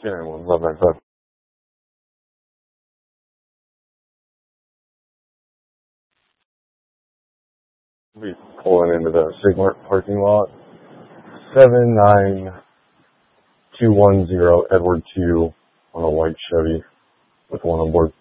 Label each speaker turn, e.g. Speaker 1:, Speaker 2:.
Speaker 1: 10 1195. We'll be pulling into the Sigmart parking lot. 79210 Edward 2 on a white Chevy with one on board.